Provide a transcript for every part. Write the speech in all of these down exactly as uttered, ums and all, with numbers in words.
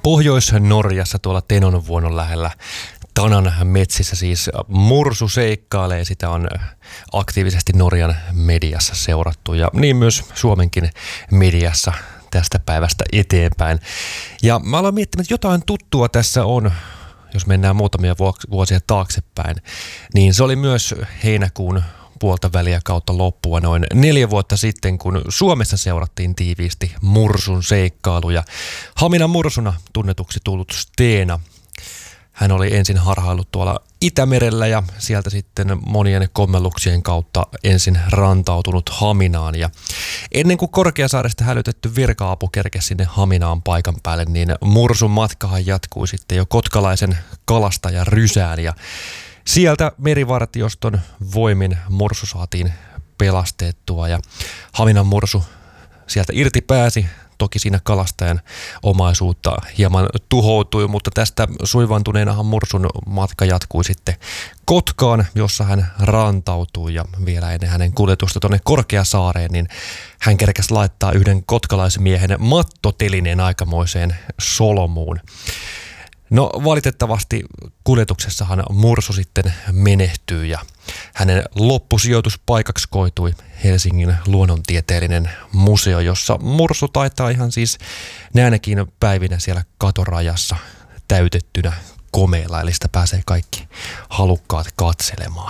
Pohjois-Norjassa tuolla Tenonvuonon lähellä Tanan metsissä siis mursu seikkailee. Sitä on aktiivisesti Norjan mediassa seurattu ja niin myös Suomenkin mediassa tästä päivästä eteenpäin. Ja mä aloin miettimään, että jotain tuttua tässä on, jos mennään muutamia vuosia taaksepäin. Niin se oli myös heinäkuun puolta väliä kautta loppua noin neljä vuotta sitten, kun Suomessa seurattiin tiiviisti mursun seikkailuja. Haminan mursuna tunnetuksi tullut Steena. Hän oli ensin harhaillut tuolla Itämerellä ja sieltä sitten monien kommelluksien kautta ensin rantautunut Haminaan. Ja ennen kuin Korkeasaaresta hälytetty virka-apu kerkesi sinne Haminaan paikan päälle, niin mursun matkahan jatkui sitten jo kotkalaisen kalastajan Rysään. Ja sieltä merivartioston voimin mursu saatiin pelastettua ja Haminan mursu sieltä irti pääsi. Toki siinä kalastajan omaisuutta hieman tuhoutui, mutta tästä suivantuneenahan mursun matka jatkui sitten Kotkaan, jossa hän rantautui ja vielä ennen hänen kuljetusta tuonne Korkeasaareen, niin hän kerkäsi laittaa yhden kotkalaismiehen mattotelineen aikamoiseen solmuun. No valitettavasti kuljetuksessahan mursu sitten menehtyy ja hänen loppusijoituspaikaksi koitui Helsingin luonnontieteellinen museo, jossa mursu taitaa ihan siis näinäkin päivinä siellä katorajassa täytettynä komeilla, eli sitä pääsee kaikki halukkaat katselemaan.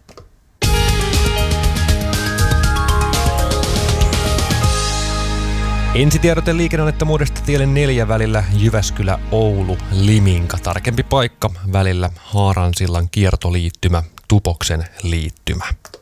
Ensitiedote liikenneonnettomuudesta tielle neljä välillä Jyväskylä-Oulu-Liminka. Tarkempi paikka välillä Haaransillan kiertoliittymä, Tupoksen liittymä.